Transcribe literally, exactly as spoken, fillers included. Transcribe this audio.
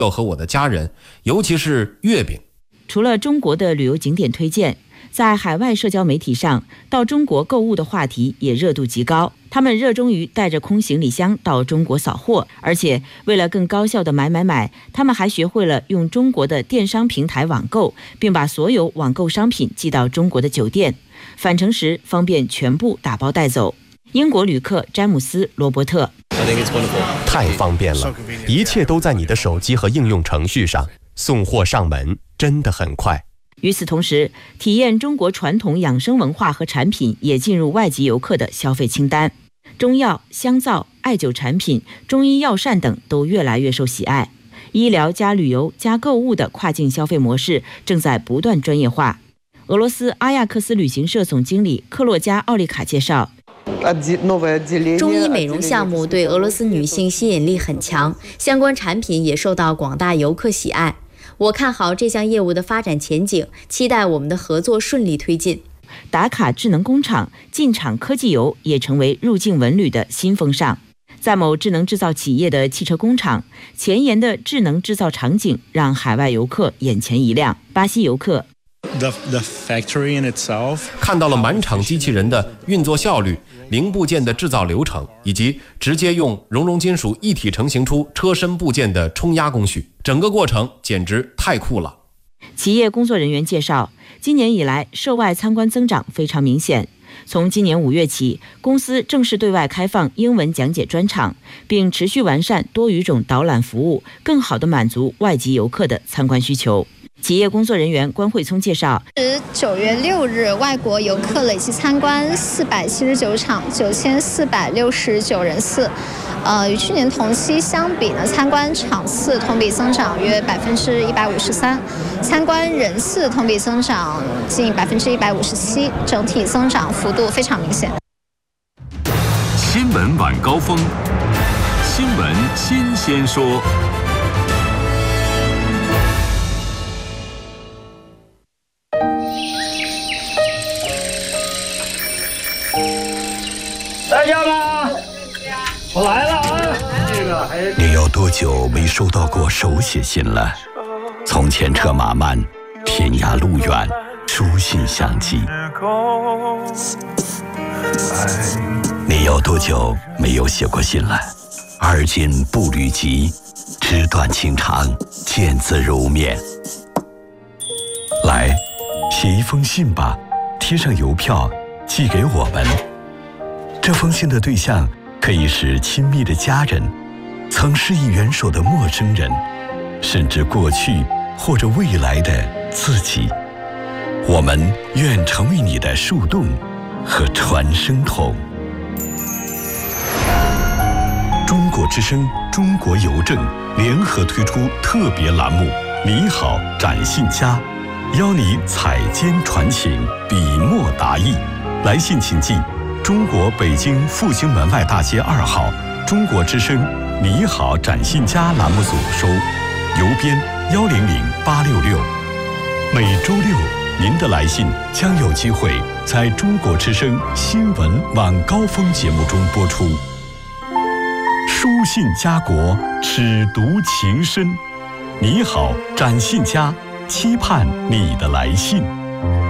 和我的家人，尤其是月饼。 除了中国的旅游景点推荐，在海外社交媒体上，到中国购物的话题也热度极高。他们热衷于带着空行李箱到中国扫货，而且为了更高效的买买买，他们还学会了用中国的电商平台网购，并把所有网购商品寄到中国的酒店，返程时方便全部打包带走。英国旅客詹姆斯·罗伯特， 太方便了，一切都在你的手机和应用程序上，送货上门真的很快。 与此同时，体验中国传统养生文化和产品也进入外籍游客的消费清单。中药、香皂、艾灸产品、中医药膳等都越来越受喜爱。医疗加旅游加购物的跨境消费模式正在不断专业化。俄罗斯阿亚克斯旅行社总经理克洛加·奥利卡介绍， 中医美容项目对俄罗斯女性吸引力很强，相关产品也受到广大游客喜爱。我看好这项业务的发展前景，期待我们的合作顺利推进。 打卡智能工厂、进厂科技游也成为入境文旅的新风尚。在某智能制造企业的汽车工厂，前沿的智能制造场景让海外游客眼前一亮。巴西游客 The, the factory in itself, 看到了满场机器人的运作效率、零部件的制造流程，以及直接用熔融金属一体成型出车身部件的冲压工序，整个过程简直太酷了。 企业工作人员介绍，今年以来涉外参观增长非常明显。从今年五月起，公司正式对外开放英文讲解专场，并持续完善多语种导览服务，更好地满足外籍游客的参观需求。企业工作人员关慧聪介绍， 九月六日，外国游客累计参观四百七十九场，九千四百六十九人次。呃，与去年同期相比呢，参观场次同比增长约百分之一百五十三，参观人次同比增长近百分之一百五十七，整体增长幅度非常明显。 新闻晚高峰，新闻新鲜说。 大家吧，我来了啊！这个还你有多久没收到过手写信了？从前车马慢，天涯路远，书信相寄。你有多久没有写过信了？而今步履急，纸短情长，见字如面。来，写一封信吧，贴上邮票，寄给我们。这封信的对象可以是亲密的家人，曾施以援手的陌生人，甚至过去或者未来的自己。我们愿成为你的树洞和传声筒。中国之声、中国邮政联合推出特别栏目“你好，展信佳”，邀你采笺传情，笔墨达意。来信请寄中国北京复兴门外大街二号中国之声你好展信佳栏目组收，邮编幺零零八六六。每周六，您的来信将有机会在中国之声新闻晚高峰节目中播出。书信家国，尺读情深。你好，展信佳，期盼你的来信。